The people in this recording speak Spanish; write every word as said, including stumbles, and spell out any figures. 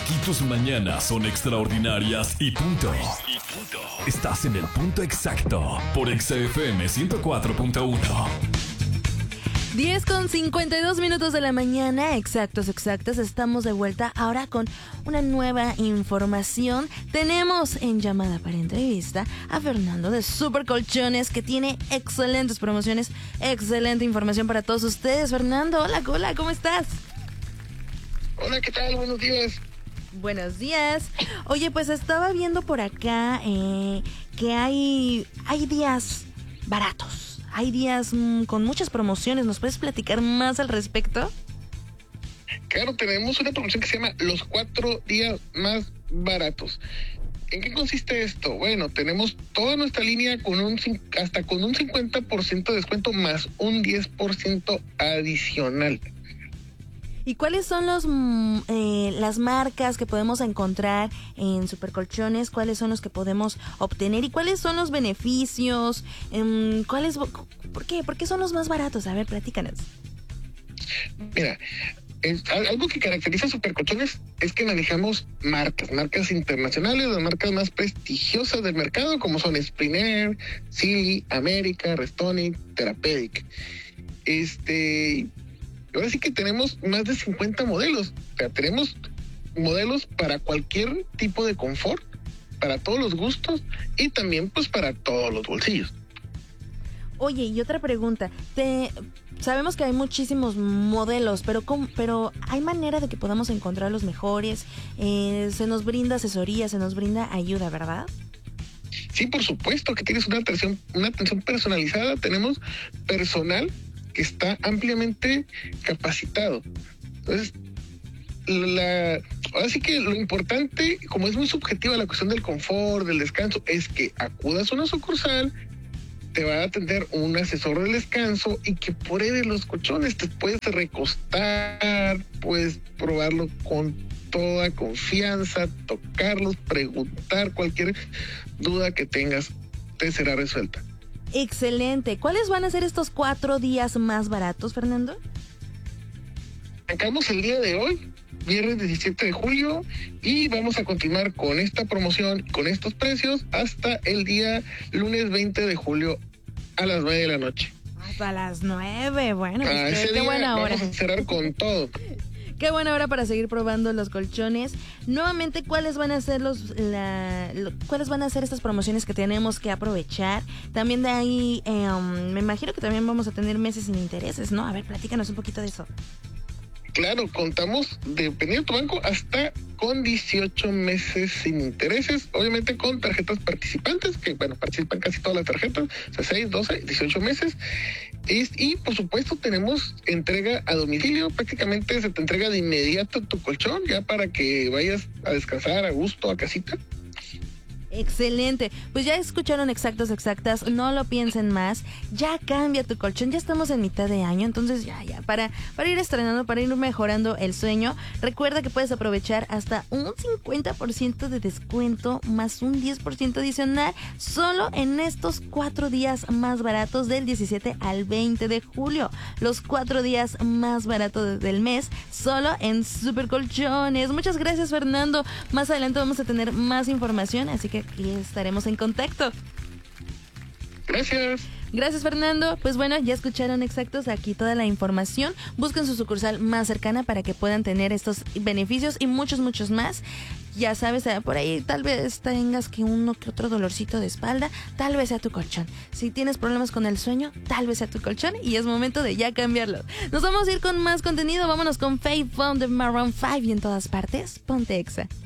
Aquí tus mañanas son extraordinarias y punto. Y punto. Estás en el punto exacto por Exa F M ciento cuatro punto uno. diez con cincuenta y dos minutos de la mañana, exactos, exactos, estamos de vuelta ahora con una nueva información. Tenemos en llamada para entrevista a Fernando de Super Colchones, que tiene excelentes promociones, excelente información para todos ustedes. Fernando, hola, hola, ¿cómo estás? Hola, ¿qué tal? Buenos días. Buenos días. Oye, pues estaba viendo por acá eh, que hay, hay días baratos. Hay días mmm, con muchas promociones. ¿Nos puedes platicar más al respecto? Claro, tenemos una promoción que se llama Los Cuatro Días Más Baratos. ¿En qué consiste esto? Bueno, tenemos toda nuestra línea con un hasta con un cincuenta por ciento de descuento más un diez por ciento adicional. ¿Y cuáles son los mm, eh, las marcas que podemos encontrar en Supercolchones? ¿Cuáles son los que podemos obtener? ¿Y cuáles son los beneficios? Eh, ¿cuáles, ¿Por qué? ¿Por qué son los más baratos? A ver, platícanos. Mira, es, algo que caracteriza a Supercolchones es que manejamos marcas, marcas internacionales, las marcas más prestigiosas del mercado, como son Spriner, Sealy, América, Restonic, Therapeutic. Este... Ahora sí que tenemos más de cincuenta modelos. O sea, tenemos modelos para cualquier tipo de confort, para todos los gustos y también pues para todos los bolsillos. Oye, y otra pregunta. Te, sabemos que hay muchísimos modelos, pero ¿cómo, pero ¿hay manera de que podamos encontrar los mejores? Eh, se nos brinda asesoría, se nos brinda ayuda, ¿verdad? Sí, por supuesto que tienes una atención, una atención personalizada. Tenemos personal que está ampliamente capacitado. Entonces, la, ahora sí que lo importante, como es muy subjetiva la cuestión del confort, del descanso, es que acudas a una sucursal, te va a atender un asesor del descanso y que pruebe los colchones, te puedes recostar, puedes probarlo con toda confianza, tocarlos, preguntar, cualquier duda que tengas te será resuelta. Excelente. ¿Cuáles van a ser estos cuatro días más baratos, Fernando? Arrancamos el día de hoy, viernes diecisiete de julio, y vamos a continuar con esta promoción, con estos precios, hasta el día lunes veinte de julio a las nueve de la noche. Hasta las nueve, bueno, ah, pues qué, qué buena hora. Vamos a cerrar con todo. Qué buena hora para seguir probando los colchones. Nuevamente, ¿cuáles van a ser los la, lo, cuáles van a ser estas promociones que tenemos que aprovechar? También de ahí, eh, um, me imagino que también vamos a tener meses sin intereses, ¿no? A ver, platícanos un poquito de eso. Claro, contamos, dependiendo de tu banco, hasta con dieciocho meses sin intereses, obviamente con tarjetas participantes, que bueno, participan casi todas las tarjetas, o sea, seis, doce, dieciocho meses, y, y por supuesto tenemos entrega a domicilio, prácticamente se te entrega de inmediato tu colchón, ya para que vayas a descansar a gusto a casita. Excelente, pues ya escucharon exactos, exactas, no lo piensen más, ya cambia tu colchón, ya estamos en mitad de año, entonces ya, ya, para, para ir estrenando, para ir mejorando el sueño, recuerda que puedes aprovechar hasta un cincuenta por ciento de descuento más un diez por ciento adicional, solo en estos cuatro días más baratos del diecisiete al veinte de julio, los cuatro días más baratos del mes, solo en Super Colchones. Muchas gracias, Fernando, más adelante vamos a tener más información, así que aquí estaremos en contacto. Gracias. Gracias, Fernando. Pues bueno, ya escucharon exactos aquí toda la información. Busquen su sucursal más cercana para que puedan tener estos beneficios y muchos, muchos más. Ya sabes, por ahí tal vez tengas que uno que otro dolorcito de espalda, tal vez sea tu colchón. Si tienes problemas con el sueño, tal vez sea tu colchón y es momento de ya cambiarlo. Nos vamos a ir con más contenido. Vámonos con Faith Found de Maroon five y en todas partes, ponte Exa.